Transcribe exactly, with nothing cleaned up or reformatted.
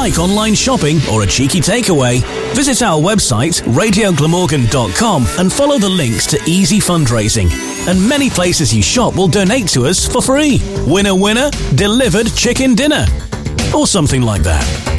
like online shopping or a cheeky takeaway, visit our website radio glamorgan dot com and follow the links to easy fundraising. And many places you shop will donate to us for free. Winner, winner, delivered chicken dinner. Or something like that.